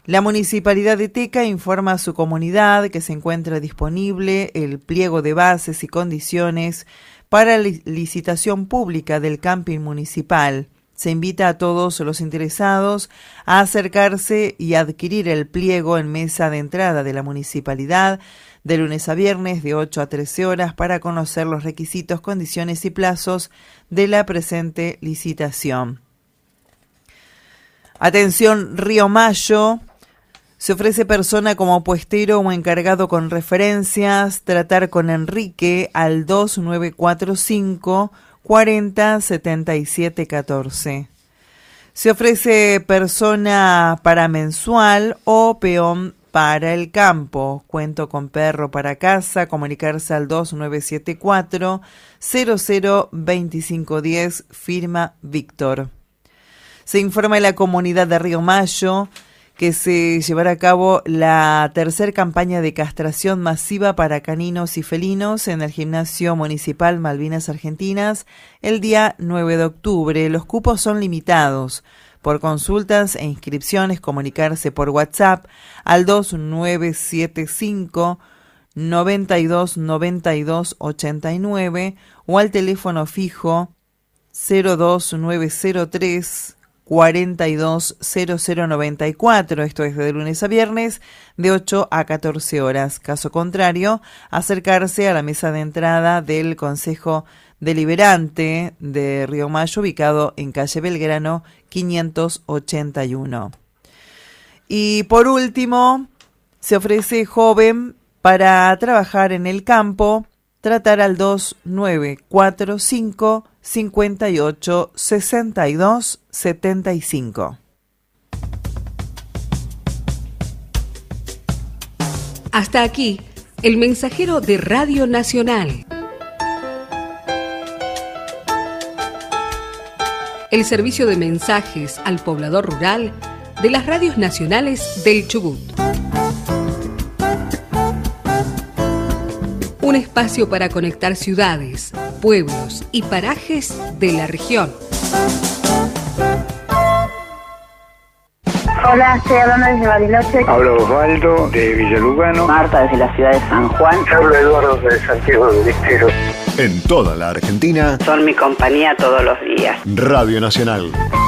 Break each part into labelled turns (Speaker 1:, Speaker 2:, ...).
Speaker 1: La Municipalidad de Teca informa a su comunidad que se encuentra disponible el pliego de bases y condiciones para la licitación pública del camping municipal. Se invita a todos los interesados a acercarse y adquirir el pliego en mesa de entrada de la municipalidad de lunes a viernes de 8 a 13 horas para conocer los requisitos, condiciones y plazos de la presente licitación. Atención, Río Mayo. Se ofrece persona como puestero o encargado con referencias, tratar con Enrique al 2945 40 77 14. Se ofrece persona para mensual o peón para el campo. Cuento con perro para casa. Comunicarse al 2974 002510, firma Víctor. Se informa en la comunidad de Río Mayo que se llevará a cabo la tercera campaña de castración masiva para caninos y felinos en el Gimnasio Municipal Malvinas Argentinas el día 9 de octubre. Los cupos son limitados. Por consultas e inscripciones, comunicarse por WhatsApp al 2975 92 92 89 o al teléfono fijo 02903 420094. Esto es de lunes a viernes de 8 a 14 horas. Caso contrario, acercarse a la mesa de entrada del Consejo Deliberante de Río Mayo, ubicado en calle Belgrano 581. Y por último, se ofrece joven para trabajar en el campo. Tratar al 2945 58 62 75.
Speaker 2: Hasta aquí, el mensajero de Radio Nacional. El servicio de mensajes al poblador rural de las radios nacionales del Chubut. Un espacio para conectar ciudades, pueblos y parajes de la región.
Speaker 3: Hola, estoy hablando desde Bariloche.
Speaker 4: Habla Osvaldo de Villalugano.
Speaker 3: Marta desde la ciudad de San Juan.
Speaker 4: Habla Eduardo de Santiago del Estero.
Speaker 5: En toda la Argentina.
Speaker 3: Son mi compañía todos los días.
Speaker 5: Radio Nacional.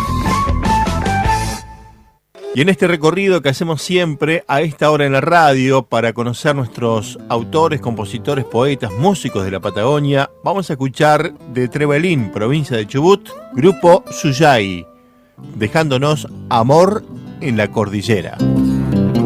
Speaker 6: Y en este recorrido que hacemos siempre a esta hora en la radio para conocer nuestros autores, compositores, poetas, músicos de la Patagonia, vamos a escuchar de Trevelín, provincia de Chubut, grupo Suyay, dejándonos Amor en la Cordillera.